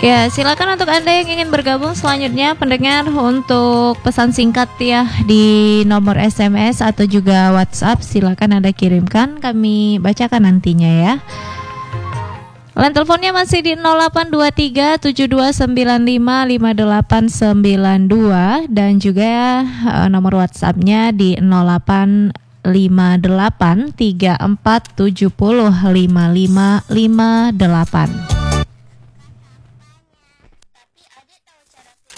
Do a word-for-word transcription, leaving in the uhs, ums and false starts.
Ya, silakan untuk Anda yang ingin bergabung selanjutnya pendengar untuk pesan singkat ya di nomor S M S atau juga WhatsApp, silakan Anda kirimkan, kami bacakan nantinya ya. Line teleponnya masih di nol delapan dua tiga tujuh dua sembilan lima lima delapan sembilan dua dan juga uh, nomor WhatsAppnya di nol delapan lima delapan tiga empat tujuh nol lima lima lima delapan.